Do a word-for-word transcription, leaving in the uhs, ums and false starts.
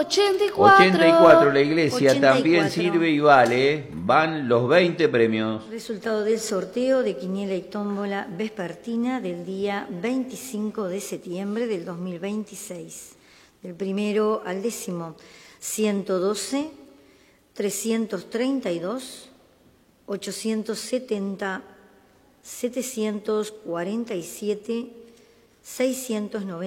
ochenta y cuatro. ochenta y cuatro, la iglesia ochenta y también cuatro. sirve y vale. Van los veinte premios. Resultado del sorteo de quiniela y tómbola vespertina del día veinticinco de septiembre del dos mil veintiséis. Del primero al décimo, ciento doce, trescientos treinta y dos, ochocientos setenta, setecientos cuarenta y siete, seiscientos noventa.